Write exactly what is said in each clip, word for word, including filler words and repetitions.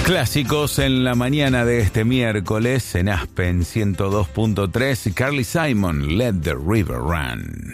Clásicos en la mañana de este miércoles en Aspen ciento dos punto tres. Carly Simon, Let the River Run.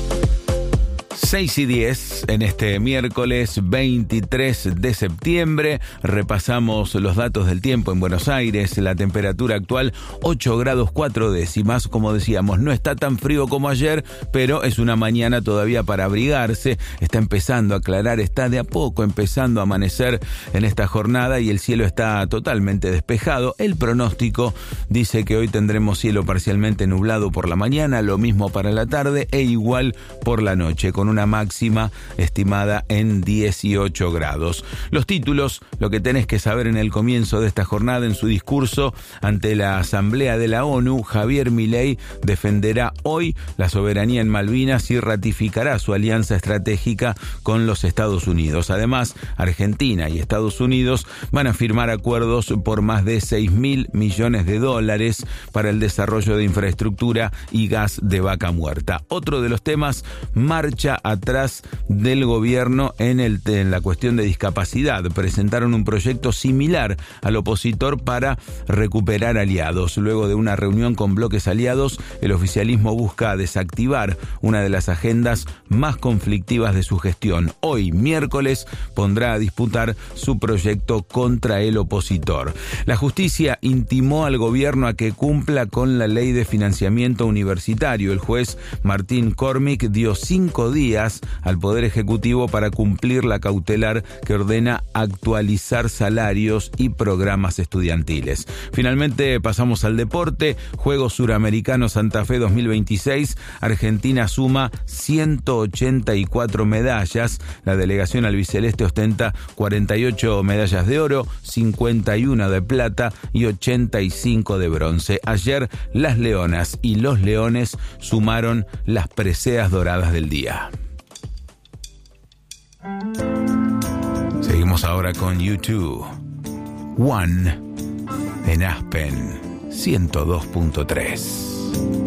seis y diez en este miércoles veintitrés de septiembre. Repasamos los datos del tiempo en Buenos Aires. La temperatura actual ocho grados cuatro décimas. Como decíamos, no está tan frío como ayer, pero es una mañana todavía para abrigarse. Está empezando a aclarar, está de a poco empezando a amanecer en esta jornada y el cielo está totalmente despejado. El pronóstico dice que hoy tendremos cielo parcialmente nublado por la mañana, lo mismo para la tarde e igual por la noche, con una máxima estimada en dieciocho grados. Los títulos, lo que tenés que saber en el comienzo de esta jornada. En su discurso ante la Asamblea de la ONU, Javier Milei defenderá hoy la soberanía en Malvinas y ratificará su alianza estratégica con los Estados Unidos. Además, Argentina y Estados Unidos van a firmar acuerdos por más de seis mil millones de dólares para el desarrollo de infraestructura y gas de vaca muerta. Otro de los temas, marcha atrás del gobierno en, el, en la cuestión de discapacidad. Presentaron un proyecto similar al opositor para recuperar aliados. Luego de una reunión con bloques aliados, el oficialismo busca desactivar una de las agendas más conflictivas de su gestión. Hoy, miércoles, pondrá a disputar su proyecto contra el opositor. La justicia intimó al gobierno a que cumpla con la ley de financiamiento universitario. El juez Martín Cormick dio cinco días al Poder Ejecutivo para cumplir la cautelar que ordena actualizar salarios y programas estudiantiles. Finalmente pasamos al deporte. Juegos Suramericanos Santa Fe dos mil veintiséis. Argentina suma ciento ochenta y cuatro medallas. La delegación albiceleste ostenta cuarenta y ocho medallas de oro, cincuenta y una de plata y ochenta y cinco de bronce. Ayer las leonas y los leones sumaron las preseas doradas del día. Seguimos ahora con U dos. One en Aspen ciento dos punto tres.